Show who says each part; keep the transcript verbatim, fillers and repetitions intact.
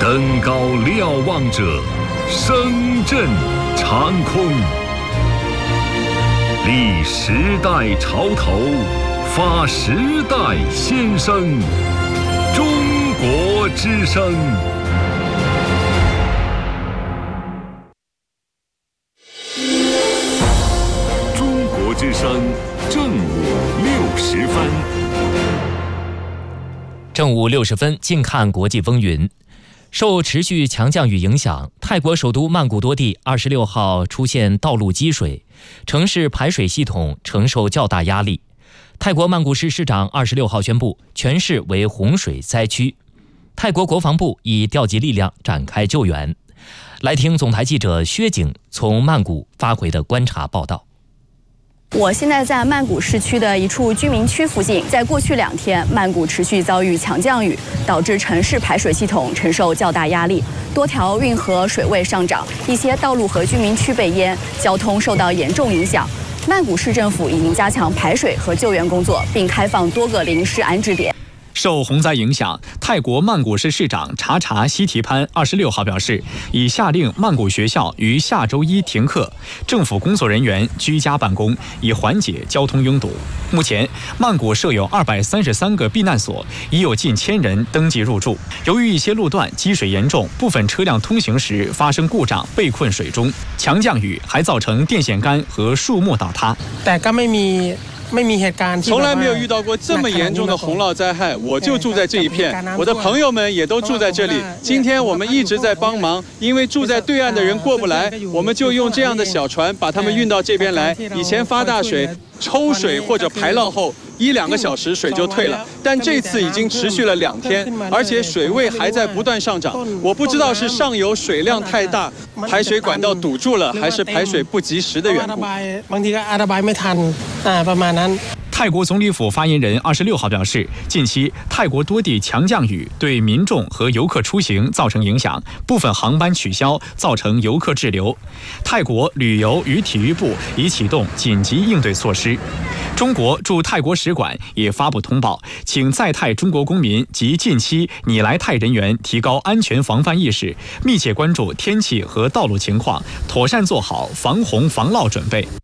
Speaker 1: 登高瞭望者，声震长空。立时代潮头，发时代先声。中国之声。中国之声正午六十分。
Speaker 2: 正午六十分，近看国际风云。受持续强降雨影响，泰国首都曼谷多地二十六号出现道路积水，城市排水系统承受较大压力。泰国曼谷市市长二十六号宣布，全市为洪水灾区。泰国国防部已调集力量展开救援。来听总台记者薛景从曼谷发回的观察报道。
Speaker 3: 我现在在曼谷市区的一处居民区附近，在过去两天，曼谷持续遭遇强降雨，导致城市排水系统承受较大压力，多条运河水位上涨，一些道路和居民区被淹，交通受到严重影响。曼谷市政府已经加强排水和救援工作，并开放多个临时安置点。
Speaker 4: 受洪灾影响，泰国曼谷市市长查查希提潘二十六号表示，已下令曼谷学校于下周一停课，政府工作人员居家办公，以缓解交通拥堵。目前，曼谷设有二百三十三个避难所，已有近千人登记入住。由于一些路段积水严重，部分车辆通行时发生故障，被困水中。强降雨还造成电线杆和树木倒塌。
Speaker 5: 但ก็ไม่มี
Speaker 6: 从来没有遇到过这么严重的洪涝灾害，我就住在这一片，我的朋友们也都住在这里。今天我们一直在帮忙，因为住在对岸的人过不来，我们就用这样的小船把他们运到这边来。以前发大水、抽水或者排涝后，一两个小时水就退了，但这次已经持续了两天，而且水位还在不断上涨。我不知道是上游水量太大，排水管道堵住了，还是排水不及时的缘故。
Speaker 4: 泰国总理府发言人二十六号表示，近期泰国多地强降雨对民众和游客出行造成影响，部分航班取消，造成游客滞留。泰国旅游与体育部已启动紧急应对措施。中国驻泰国使馆也发布通报，请在泰中国公民及近期拟来泰人员提高安全防范意识，密切关注天气和道路情况，妥善做好防洪防涝准备。